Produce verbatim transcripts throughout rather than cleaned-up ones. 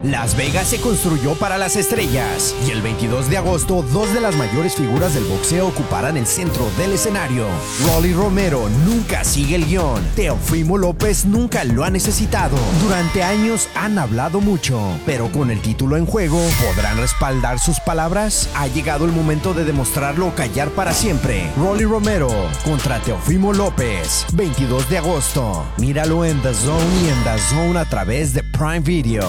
Las Vegas se construyó para las estrellas y el veintidós de agosto dos de las mayores figuras del boxeo ocuparán el centro del escenario. Rolly Romero nunca sigue el guión. Teofimo López nunca lo ha necesitado. Durante años han hablado mucho, pero con el título en juego, ¿podrán respaldar sus palabras? Ha llegado el momento de demostrarlo o callar para siempre. Rolly Romero contra Teofimo López, veintidós de agosto. Míralo en The Zone y en The Zone a través de Prime Video.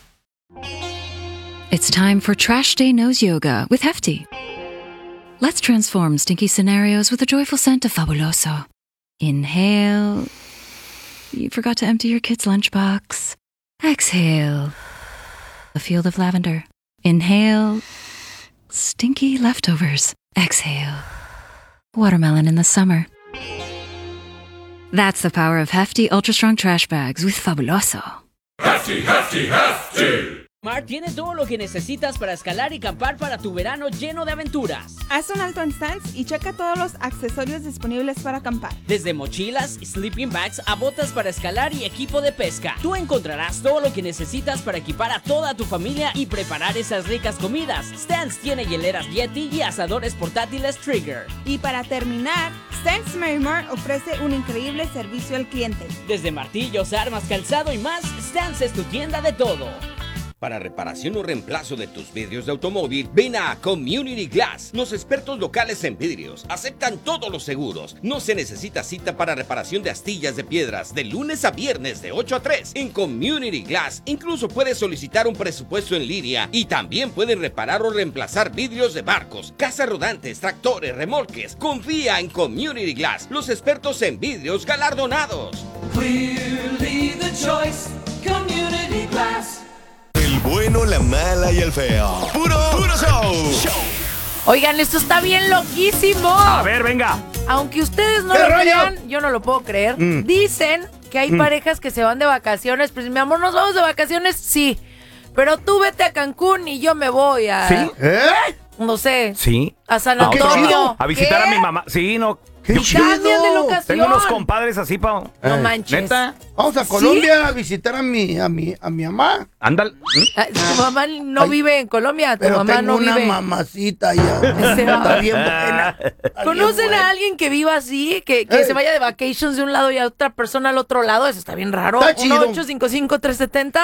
It's time for Trash Day Nose Yoga with Hefty. Let's transform stinky scenarios with a joyful scent of Fabuloso. Inhale. You forgot to empty your kid's lunchbox. Exhale. A field of lavender. Inhale. Stinky leftovers. Exhale. Watermelon in the summer. That's the power of Hefty Ultra Strong Trash Bags with Fabuloso. Hefty, Hefty, Hefty. Mar tiene todo lo que necesitas para escalar y acampar para tu verano lleno de aventuras. Haz un alto en Stance y checa todos los accesorios disponibles para acampar. Desde mochilas, sleeping bags a botas para escalar y equipo de pesca. Tú encontrarás todo lo que necesitas para equipar a toda tu familia y preparar esas ricas comidas. Stance tiene hieleras Yeti y asadores portátiles Trigger. Y para terminar, Stance Marymore ofrece un increíble servicio al cliente. Desde martillos, armas, calzado y más, Stance es tu tienda de todo. Para reparación o reemplazo de tus vidrios de automóvil, ven a Community Glass. Los expertos locales en vidrios aceptan todos los seguros. No se necesita cita para reparación de astillas de piedras de lunes a viernes de ocho a tres. En Community Glass incluso puedes solicitar un presupuesto en línea y también pueden reparar o reemplazar vidrios de barcos, casas rodantes, tractores, remolques. Confía en Community Glass, los expertos en vidrios galardonados. Clearly the choice, Community Glass. El bueno, la mala y el feo. ¡Puro, puro show! show! Oigan, esto está bien loquísimo. A ver, venga. Aunque ustedes no ¿Qué lo rollo? crean, yo no lo puedo creer. Mm. Dicen que hay Mm. parejas que se van de vacaciones. Pues, mi amor, ¿nos vamos de vacaciones? Sí. Pero tú vete a Cancún y yo me voy a... ¿Sí? ¿Eh? No sé. Sí. A San Ah, qué Antonio. chido. A visitar ¿Qué? a mi mamá. Sí, no. ¡Qué Yo- chido! Cambian de locación. Tengo unos compadres así, pa. No Eh, manches. ¿Neta? Vamos a Colombia a visitar a mi, a mi, a mi mamá. Ándale. Ah, Tu mamá no Ay, vive en Colombia. Tu Pero mamá tengo no una vive. mamacita ya. Se va. Está bien buena. Está ¿Conocen bien buena. a alguien que viva así? Que, que Ey. se vaya de vacations de un lado y a otra persona al otro lado. Eso está bien raro. Está chido. uno ocho cinco cinco tres siete cero